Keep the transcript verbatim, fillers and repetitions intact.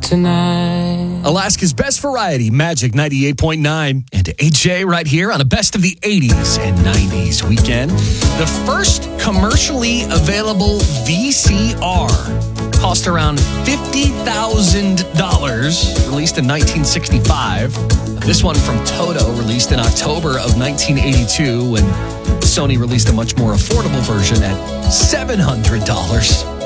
tonight. Alaska's best variety, Magic ninety-eight point nine. And A J right here on a best of the eighties and nineties weekend. The first commercially available V C R cost around fifty thousand dollars, released in nineteen sixty-five. This one from Toto, released in October of nineteen eighty-two, when Sony released a much more affordable version at seven hundred dollars.